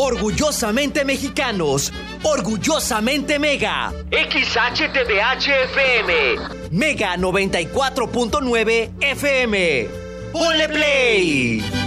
Orgullosamente mexicanos, orgullosamente Mega. XHTBH FM, Mega 94.9 FM. ¡Ponle play!